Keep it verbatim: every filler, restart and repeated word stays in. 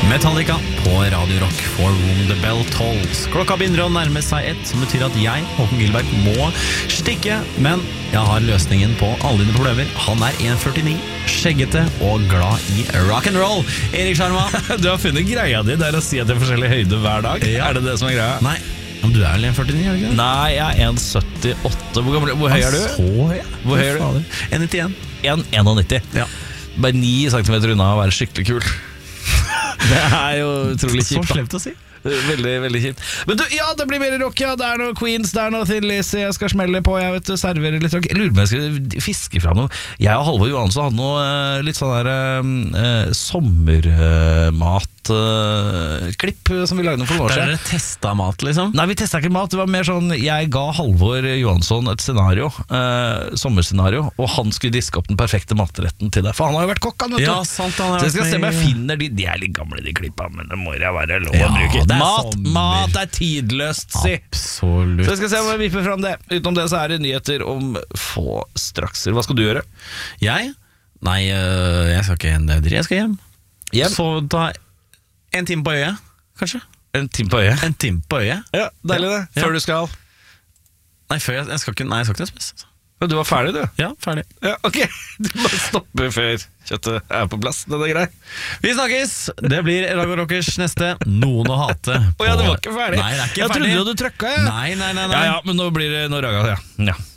Metallica på Radio Rock for Room the Bell Tolls. Klokka begynner å nærme seg ett, som betyr at jeg, Håkon Gilberg, må stikke. Men jeg har løsningen på alle dine problemer. Han er en førtini, skjeggete og glad i rock'n'roll. Erik Sjarma. Du har funnet greia di der å si at det er forskjellig høyde hver dag. Ja. Er det det som er greia? Nei, men du er vel en førtini, er du ikke det? Nei, jeg er en syttiåtte. Hvor, gammel, hvor høy er du? Så høy? Hvor høy er du? en nittien. en nitti. Ja. Bare ni centimeter unna å være skikkelig kul. Det er jo utrolig Så kjipt. slemt å si. Veldig, veldig kjipt. Men du, ja, det blir mer rock, ja. Det er noe Queens, det er noe Thin Lizzy. Jeg skal smelle på, jeg vet du, servere litt rock. Jeg lurer på om jeg skal fiske fra noe. Jeg og Halvor Johansson hadde noe uh, litt sånn der uh, sommermat uh, klipp som vi lagde for noen år Der siden. dere testet mat, liksom? Nei, vi testet ikke mat. Det var mer sånn, jeg ga Halvor Johansson et scenario, uh, sommerscenario, og han skulle diske opp den perfekte matretten til deg. For han har jo vært kokk, han, vet du. Ja, sant, han har Så jeg skal vært se om jeg med i- finner de. De er litt gamle, de klippa, men det må jeg være lov Ja, å bruke. det er Mat, sommer. mat er tidløst, si. Absolutt. Så jeg skal se om jeg vipper fram det. Utenom det så er det nyheter om få strakser. Hva skal du gjøre? Jeg? Nei, øh, jeg skal ikke nedre. Jeg skal hjem. Hjem? Så ta en time på øyet, kanskje. En time på øyet. En time på øyet. Ja, deilig det. Ja. Før du skal. Nei, før jeg, jeg skal ikke, nei, jeg skal ikke spise. Du var ferdig, du. Ja, ferdig. Ja, ok. Du må stoppe før kjøttet er på plass. Det er greit. Vi snakkes! Det blir Raga Rockers neste Noen å hate. Åja, det var ikke ferdig. Nei, det er ikke Jeg ferdig. trodde du hadde trykka, ja. Nei, nei, nei, nei. Ja, ja, men nå blir det nå raga, ja. Ja.